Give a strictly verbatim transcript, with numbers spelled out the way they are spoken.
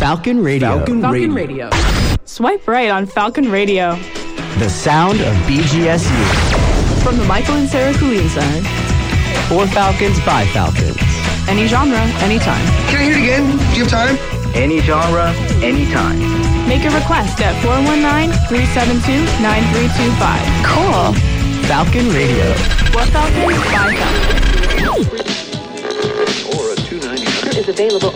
Falcon Radio. Falcon, Falcon Radio. Radio. Swipe right on Falcon Radio. The sound of B G S U. From the Michael and Sarah Kulin Center. For Falcons, by Falcons. Any genre, anytime. Can I hear it again? Do you have time? Any genre, anytime. Make a request at four one nine, three seven two, nine three two five. Cool. Falcon Radio. For Falcons, by Falcons. Or a two ninety-nine is available